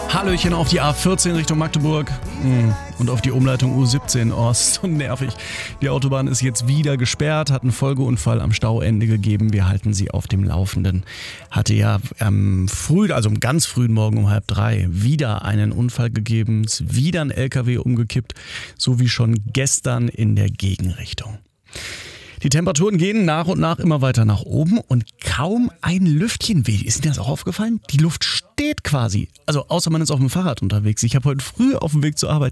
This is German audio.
Hallöchen auf die A14 Richtung Magdeburg und auf die Umleitung U17. Oh, ist so nervig. Die Autobahn ist jetzt wieder gesperrt, hat einen Folgeunfall am Stauende gegeben. Wir halten Sie auf dem Laufenden. Hatte ja am ganz frühen Morgen um 2:30 wieder einen Unfall gegeben. Ist wieder ein LKW umgekippt, so wie schon gestern in der Gegenrichtung. Die Temperaturen gehen nach und nach immer weiter nach oben und kaum ein Lüftchen weht. Ist Ihnen das auch aufgefallen? Die Luft steht quasi. Also außer man ist auf dem Fahrrad unterwegs. Ich habe heute früh auf dem Weg zur Arbeit